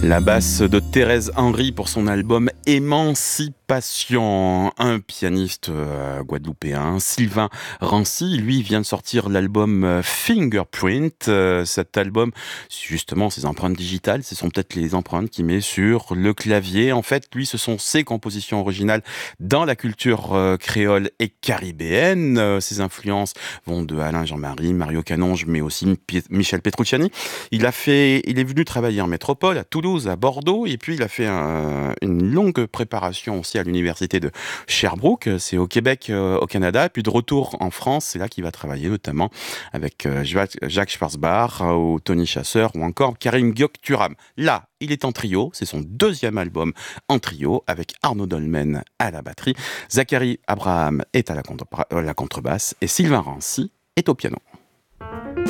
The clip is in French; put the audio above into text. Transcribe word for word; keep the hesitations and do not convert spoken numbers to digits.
La basse de Thérèse Henry pour son album Émancipation. Un pianiste euh, guadeloupéen, Sylvain Rancy, lui vient de sortir l'album euh, Fingerprint. Euh, cet album, justement, ses empreintes digitales, ce sont peut-être les empreintes qu'il met sur le clavier. En fait, lui, ce sont ses compositions originales dans la culture euh, créole et caribéenne. Euh, ses influences vont de Alain Jean-Marie, Mario Canonge, mais aussi Pi- Michel Petrucciani. Il a fait, il est venu travailler en métropole, à Toulouse, à Bordeaux, et puis il a fait un- une longue préparation aussi à l'université de Sherbrooke, c'est au Québec, euh, au Canada, et puis de retour en France, c'est là qu'il va travailler notamment avec euh, Jacques Jacques Schwarzbach, euh, ou Tony Chasseur, ou encore Karim Gyok-Turam. Là, il est en trio, c'est son deuxième album en trio, avec Arnaud Dolmen à la batterie, Zachary Abraham est à la, contre- euh, la contrebasse, et Sylvain Rancy est au piano.